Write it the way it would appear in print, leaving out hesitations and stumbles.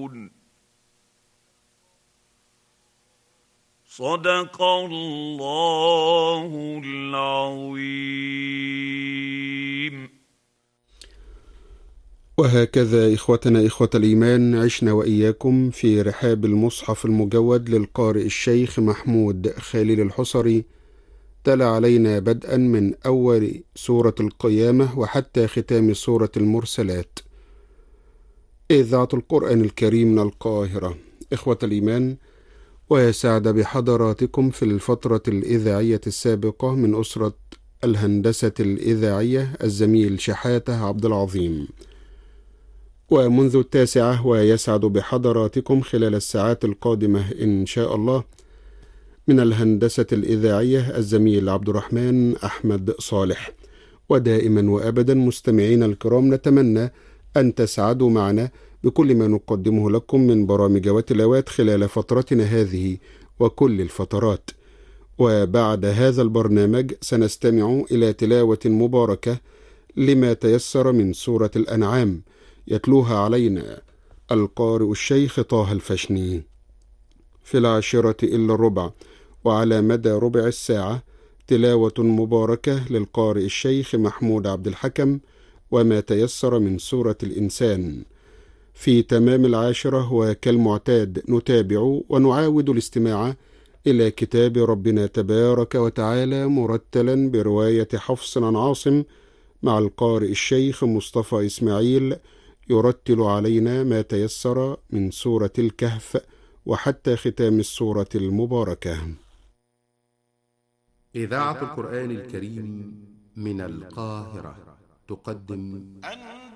يعلمون. صدق الله العظيم. وهكذا إخوتنا إخوة الإيمان عشنا وإياكم في رحاب المصحف المجود للقارئ الشيخ محمود خليل الحصري، تلا علينا بدءا من أول سورة القيامة وحتى ختام سورة المرسلات. إذاعة القرآن الكريم من القاهرة. إخوة الإيمان، ويسعد بحضراتكم في الفترة الإذاعية السابقة من أسرة الهندسة الإذاعية الزميل شحاتة عبد العظيم، ومنذ 9 ويسعد بحضراتكم خلال الساعات القادمة إن شاء الله من الهندسة الإذاعية الزميل عبد الرحمن أحمد صالح. ودائما وأبدا مستمعين الكرام، نتمنى أن تسعدوا معنا بكل ما نقدمه لكم من برامج وتلاوات خلال فترتنا هذه وكل الفترات. وبعد هذا البرنامج سنستمع إلى تلاوة مباركة لما تيسر من سورة الأنعام، يتلوها علينا القارئ الشيخ طه الفشني في 10:15، وعلى مدى ربع الساعة تلاوة مباركة للقارئ الشيخ محمود عبد الحكم وما تيسر من سورة الإنسان. في تمام 10 وكالمعتاد نتابع ونعاود الاستماع إلى كتاب ربنا تبارك وتعالى مرتلا برواية حفص عن عاصم مع القارئ الشيخ مصطفى إسماعيل، يرتل علينا ما تيسر من سورة الكهف وحتى ختام السورة المباركة. إذاعة القرآن الكريم من القاهرة تقدم